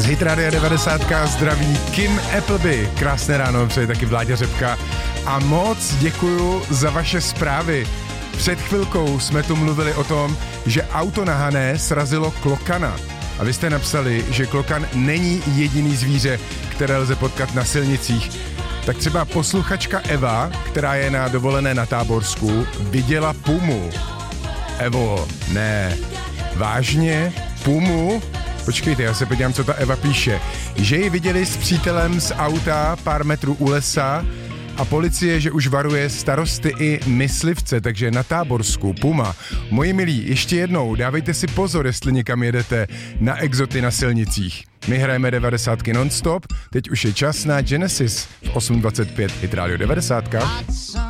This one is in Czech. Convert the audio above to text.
Z Hit Radio 90 zdraví Kim Appleby. Krásné ráno, přeji taky Vláďa Řepka. A moc děkuju za vaše zprávy. Před chvilkou jsme tu mluvili o tom, že auto na Hané srazilo klokana. A vy jste napsali, že klokan není jediný zvíře, které lze potkat na silnicích. Tak třeba posluchačka Eva, která je na dovolené na Táborsku, viděla pumu. Evo, ne. Vážně? Pumu? Počkejte, já se podívám, co ta Eva píše. Že ji viděli s přítelem z auta pár metrů u lesa a policie, že už varuje starosty i myslivce, takže na Táborsku, puma. Moji milí, ještě jednou, dávejte si pozor, jestli někam jedete na exoty na silnicích. My hrajeme 90 non-stop, teď už je čas na Genesis v 8.25 Hit Radio 90.